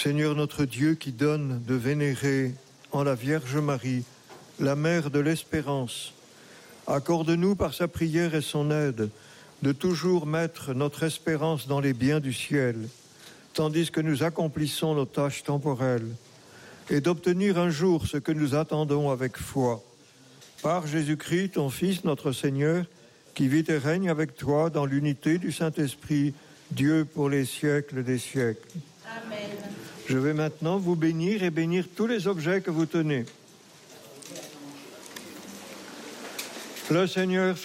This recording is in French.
Seigneur notre Dieu qui donne de vénérer en la Vierge Marie, la mère de l'espérance, accorde-nous par sa prière et son aide de toujours mettre notre espérance dans les biens du ciel, tandis que nous accomplissons nos tâches temporelles, et d'obtenir un jour ce que nous attendons avec foi. Par Jésus-Christ, ton Fils, notre Seigneur, qui vit et règne avec toi dans l'unité du Saint-Esprit, Dieu pour les siècles des siècles. Amen. Je vais maintenant vous bénir et bénir tous les objets que vous tenez. Le Seigneur